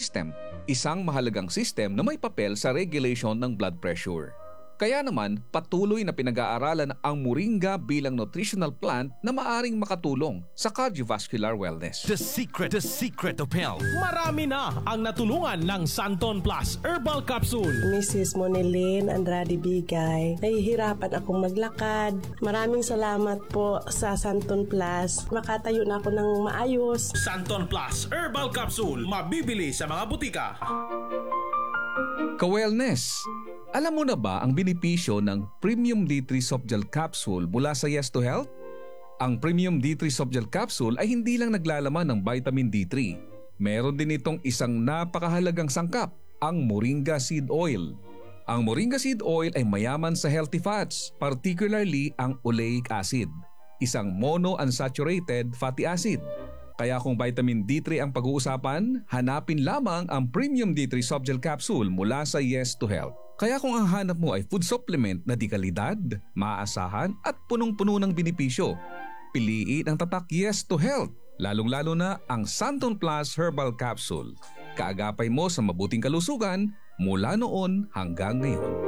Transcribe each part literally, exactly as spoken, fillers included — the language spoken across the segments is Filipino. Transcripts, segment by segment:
system, isang mahalagang system na may papel sa regulation ng blood pressure. Kaya naman, patuloy na pinag-aaralan ang moringa bilang nutritional plant na maaring makatulong sa cardiovascular wellness. The secret, the secret of health. Marami na ang natulungan ng Santon Plus Herbal Capsule. Missus Monilin Andrade Bigay, nahihirapan akong maglakad. Maraming salamat po sa Santon Plus. Makatayo na ako ng maayos. Santon Plus Herbal Capsule, mabibili sa mga butika. Ka-wellness, alam mo na ba ang benepisyo ng Premium D three Soft Gel Capsule mula sa Yes to Health? Ang Premium D three Soft Gel Capsule ay hindi lang naglalaman ng vitamin D three. Meron din itong isang napakahalagang sangkap, ang Moringa Seed Oil. Ang Moringa Seed Oil ay mayaman sa healthy fats, particularly ang oleic acid, isang monounsaturated fatty acid. Kaya kung vitamin D three ang pag-uusapan, hanapin lamang ang Premium D three Soft Gel Capsule mula sa Yes to Health. Kaya kung ang hanap mo ay food supplement na di kalidad, maaasahan at punong-puno ng benepisyo, piliin ang tatak Yes to Health, lalong-lalo na ang Santon Plus Herbal Capsule. Kaagapay mo sa mabuting kalusugan mula noon hanggang ngayon.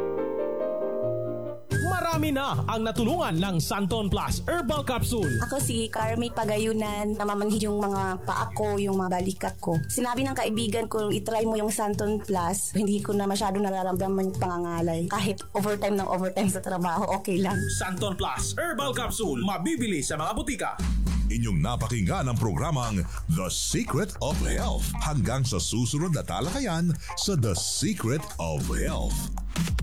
Marami na ang natulungan ng Santon Plus Herbal Capsule. Ako si Carmi Pagayunan, namamanhid yung mga paa ko, yung mga balikat ko. Sinabi ng kaibigan ko, itry mo yung Santon Plus. Hindi ko na masyado nararamdaman yung pangangalay. Kahit overtime ng overtime sa trabaho, okay lang. Santon Plus Herbal Capsule, mabibili sa mga butika. Inyong napakinggan ang programang The Secret of Health. Hanggang sa susunod na talakayan sa The Secret of Health.